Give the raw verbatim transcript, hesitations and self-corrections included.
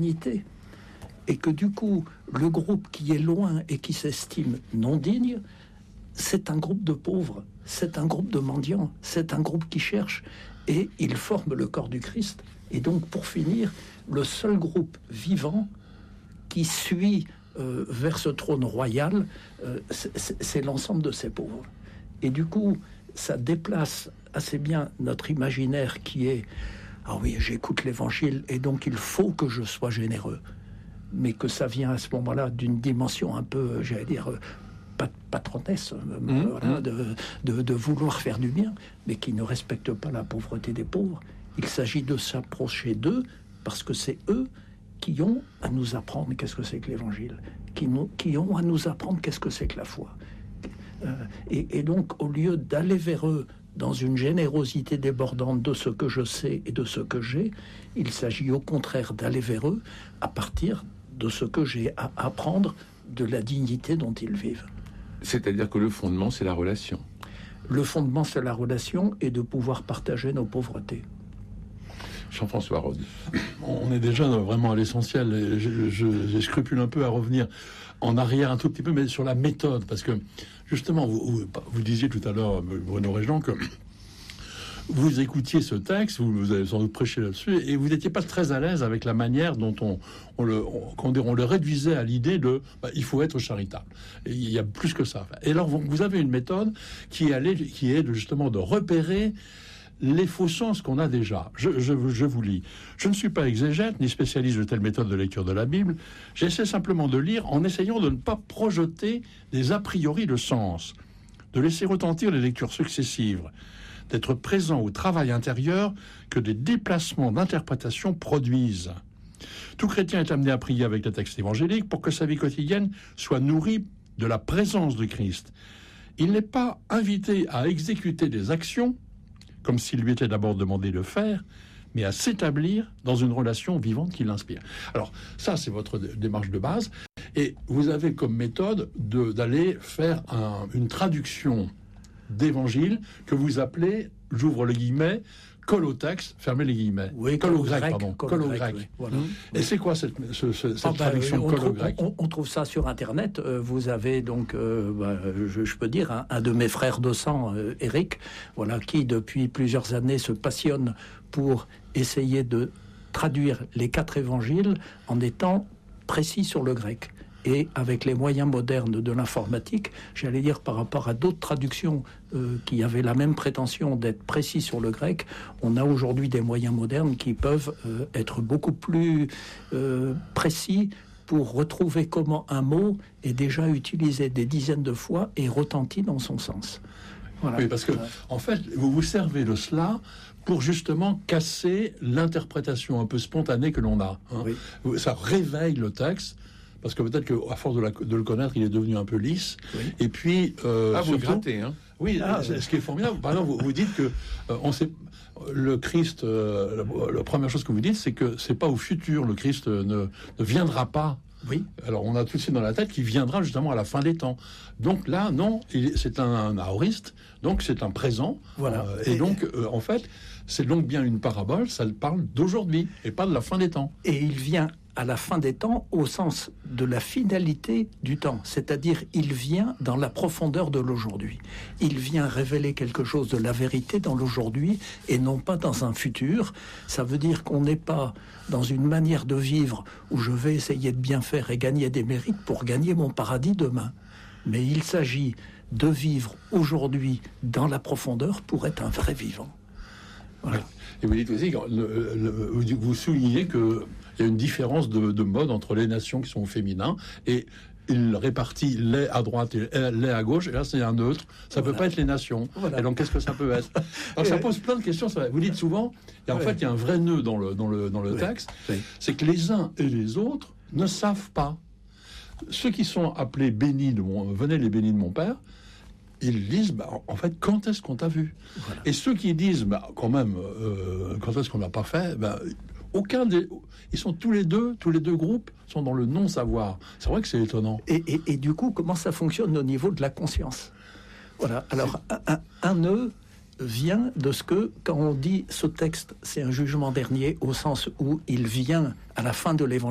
l'humanité. Et que du coup, le groupe qui est loin et qui s'estime non digne, c'est un groupe de pauvres, c'est un groupe de mendiants, c'est un groupe qui cherche, et ils forment le corps du Christ. Et donc, pour finir, le seul groupe vivant qui suit euh, vers ce trône royal, euh, c'est, c'est l'ensemble de ces pauvres. Et du coup, ça déplace assez bien notre imaginaire qui est « Ah oui, j'écoute l'évangile, et donc il faut que je sois généreux ». Mais que ça vient à ce moment-là d'une dimension un peu, j'allais dire, patronesse, mmh, voilà, mmh. De, de, de vouloir faire du bien, mais qui ne respecte pas la pauvreté des pauvres. Il s'agit de s'approcher d'eux, parce que c'est eux qui ont à nous apprendre qu'est-ce que c'est que l'évangile, qui, nous, qui ont à nous apprendre qu'est-ce que c'est que la foi. Euh, et, et donc, au lieu d'aller vers eux dans une générosité débordante de ce que je sais et de ce que j'ai, il s'agit au contraire d'aller vers eux à partir de ce que j'ai à apprendre de la dignité dont ils vivent. C'est-à-dire que le fondement, c'est la relation. Le fondement, c'est la relation et de pouvoir partager nos pauvretés. Jean-François Rode. On est déjà vraiment à l'essentiel. Et je, je, j'ai scrupule un peu à revenir en arrière un tout petit peu, mais sur la méthode. Parce que, justement, vous, vous, vous disiez tout à l'heure, Bruno Régent, que vous écoutiez ce texte, vous, vous avez sans doute prêché là-dessus, et vous n'étiez pas très à l'aise avec la manière dont on, on, le, on, on le réduisait à l'idée de bah, il faut être charitable. Et il y a plus que ça. Et alors, vous avez une méthode qui, allait, qui est de, justement de repérer les faux sens qu'on a déjà. Je, je, je vous lis. Je ne suis pas exégète ni spécialiste de telle méthode de lecture de la Bible. J'essaie simplement de lire en essayant de ne pas projeter des a priori de sens, de laisser retentir les lectures successives, d'être présent au travail intérieur que des déplacements d'interprétation produisent. Tout chrétien est amené à prier avec les textes évangéliques pour que sa vie quotidienne soit nourrie de la présence de Christ. Il n'est pas invité à exécuter des actions comme s'il lui était d'abord demandé de faire, mais à s'établir dans une relation vivante qui l'inspire. Alors, ça, c'est votre d- démarche de base, et vous avez comme méthode de, d'aller faire un, une traduction d'évangile que vous appelez, j'ouvre le guillemet, colle au texte, fermez les guillemets. Oui, colle au grec, grec, pardon. Colle, colle au au grec. grec. Oui, voilà. Mmh. Et oui. C'est quoi cette, ce, ce, cette ah, bah, traduction on colle trouve, au grec? on, on trouve ça sur Internet. Euh, vous avez donc, euh, bah, je, je peux dire, un, un de mes frères de sang, euh, Eric, voilà, qui depuis plusieurs années se passionne pour essayer de traduire les quatre évangiles en étant précis sur le grec. Et avec les moyens modernes de l'informatique, j'allais dire par rapport à d'autres traductions euh, qui avaient la même prétention d'être précis sur le grec, on a aujourd'hui des moyens modernes qui peuvent euh, être beaucoup plus euh, précis pour retrouver comment un mot est déjà utilisé des dizaines de fois et retenti dans son sens. Voilà. Oui, parce que, en fait, vous vous servez de cela pour justement casser l'interprétation un peu spontanée que l'on a. Hein. Oui. Ça réveille le texte. Parce que peut-être qu'à force de, la, de le connaître, il est devenu un peu lisse. Oui. Et puis... Euh, ah, vous surtout, grattez, hein. Oui, ah, c'est, ce qui est formidable. Par exemple, vous, vous dites que euh, on sait, le Christ, euh, la, la première chose que vous dites, c'est que c'est pas au futur. Le Christ ne, ne viendra pas. Oui. Alors, on a tout de suite dans la tête qu'il viendra justement à la fin des temps. Donc là, non, il, c'est un, un aoriste, donc c'est un présent. Voilà. Euh, et, et donc, euh, en fait, c'est donc bien une parabole, ça parle d'aujourd'hui, et pas de la fin des temps. Et il vient à la fin des temps au sens de la finalité du temps, c'est-à-dire il vient dans la profondeur de l'aujourd'hui. Il vient révéler quelque chose de la vérité dans l'aujourd'hui et non pas dans un futur. Ça veut dire qu'on n'est pas dans une manière de vivre où je vais essayer de bien faire et gagner des mérites pour gagner mon paradis demain. Mais il s'agit de vivre aujourd'hui dans la profondeur pour être un vrai vivant. Voilà. Et vous dites aussi, le, le, vous soulignez que il y a une différence de, de mode entre les nations qui sont au féminin et il répartit les à droite et les à gauche, et là c'est un neutre, ça voilà. peut pas être les nations. Voilà. Et donc qu'est-ce que ça peut être? Alors ça pose plein de questions. Vous dites souvent, et en ouais. fait il y a un vrai nœud dans le, dans le, dans le ouais. texte, ouais. c'est que les uns et les autres ne savent pas. Ceux qui sont appelés bénis de mon, venez les bénis de mon père, ils disent, bah, en fait, quand est-ce qu'on t'a vu? Voilà. Et ceux qui disent, bah, quand même, euh, quand est-ce qu'on l'a pas fait, bah, aucun des, ils sont tous les deux, tous les deux groupes sont dans le non-savoir. C'est vrai que c'est étonnant. Et, et, et du coup, comment ça fonctionne au niveau de la conscience? Voilà. Alors, un, un nœud vient de ce que, quand on dit ce texte, c'est un jugement dernier, au sens où il vient à la fin de l'évangile.